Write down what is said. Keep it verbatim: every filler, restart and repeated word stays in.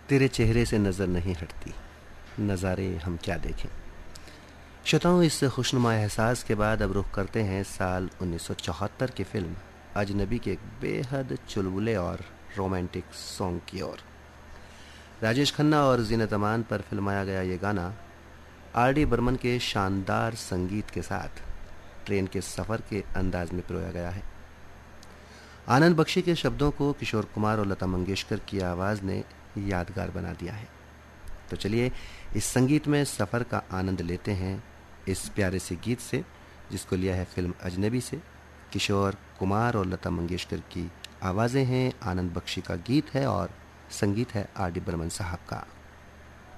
तेरे चेहरे से नज़र नहीं हटती, नज़ारे हम क्या देखें। श्रोताओं, इस खुशनुमा एहसास के बाद अब रुख करते हैं साल उन्नीस सौ चौहत्तर की फिल्म अजनबी के एक बेहद चुलबुले और रोमांटिक सॉन्ग की ओर। राजेश खन्ना और जीनत अमान पर फिल्माया गया ये गाना आर डी बर्मन के शानदार संगीत के साथ ट्रेन के सफ़र के अंदाज में पिरोया गया है। आनंद बख्शी के शब्दों को किशोर कुमार और लता मंगेशकर की आवाज़ ने यादगार बना दिया है। तो चलिए इस संगीत में सफ़र का आनंद लेते हैं इस प्यारे से गीत से, जिसको लिया है फिल्म अजनबी से। किशोर कुमार और लता मंगेशकर की आवाज़ें हैं, आनंद बख्शी का गीत है और संगीत है आर डी बर्मन साहब का।